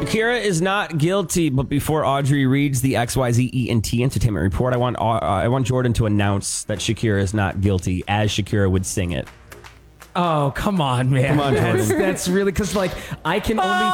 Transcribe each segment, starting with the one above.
Shakira is not guilty, but before Audrey reads the XYZ ENT Entertainment Report, I want Jordan to announce that Shakira is not guilty as Shakira would sing it. Oh, come on, man. Come on, Jordan. That's really, because, like, I can only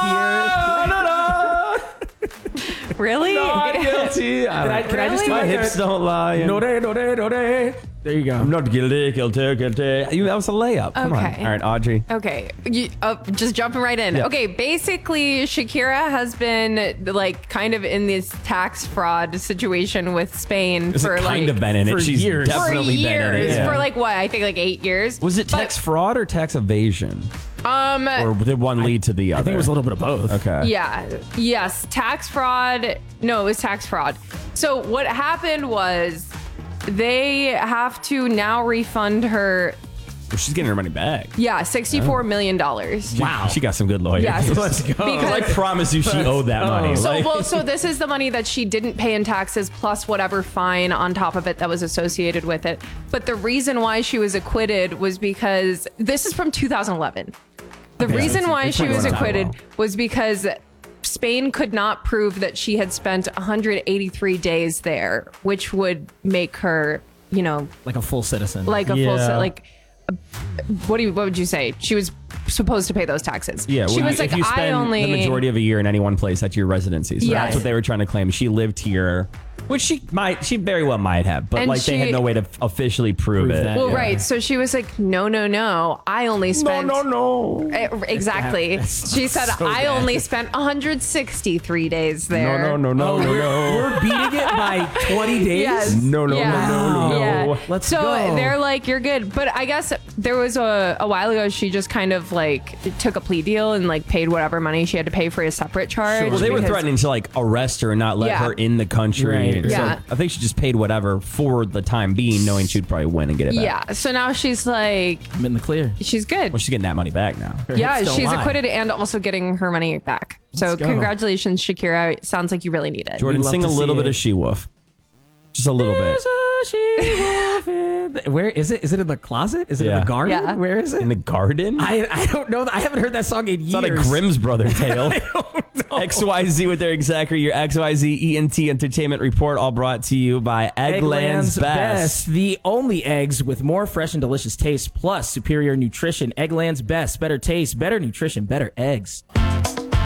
hear... Really? Not guilty. Can I just do My like hips don't lie. No day, no day, no day. There you go. I'm not guilty, guilty, guilty. That was a layup. Come on. Okay. All right, Audrey. Okay, just jumping right in. Yeah. Okay, basically, Shakira has been like kind of in this tax fraud situation with Spain Is for it kind like of been in it? for She's years. definitely for been in years. it. Yeah. For like what? I think like 8 years. Was it tax fraud or tax evasion? Or did one lead to the other? I think it was a little bit of both. Okay. Yeah. Yes. Tax fraud. No, it was tax fraud. So what happened was they have to now refund her. Well, she's getting her money back. Yeah, $64 million. Wow. She got some good lawyers. Yes. Let's go. Because- I promise you she owed that money. So this is the money that she didn't pay in taxes plus whatever fine on top of it that was associated with it. But the reason why she was acquitted was because this is from 2011. The reason why she was acquitted was because Spain could not prove that she had spent 183 days there, which would make her, you know, Like a full citizen. like a full like. What would you say? She was supposed to pay those taxes. Yeah, she well, was like, if you I spend only the majority of a year in any one place, that's your residency. So Yes. that's what they were trying to claim. She lived here, which she very well might have, but And like they had she- no way to officially prove it. that. Well, Yeah. right. So she was like, no. I only spent. no. Exactly. She said, so I bad. only spent 163 days there. No. We're beating it by 20 days? Yes. No. Yeah. Let's so go. they're like, you're good. But I guess there was a while ago, she just kind of like took a plea deal and like paid whatever money she had to pay for a separate charge. Well, they were because- threatening to like arrest her and not let Yeah. her in the country. Right. So Yeah. I think she just paid whatever for the time being, knowing she'd probably win and get it back. Yeah. So now she's like, I'm in the clear. she's good. Well, she's getting that money back now. Yeah, hips don't she's lie. acquitted and also getting her money back. So Let's go. congratulations, Shakira. It sounds like you really need it. Jordan, We'd love sing a to little see bit it. of She Wolf. Just a little bit. Where is it? Is it in the closet? Is it in Yeah. the garden? Yeah. Where is it? In the garden? I don't know. I haven't heard that song in It's years. not a Grimm's brother tale. XYZ with their executor, your XYZ ENT Entertainment Report, all brought to you by Eggland's Best. The only eggs with more fresh and delicious taste, plus superior nutrition. Eggland's Best. Better taste, better nutrition, better eggs.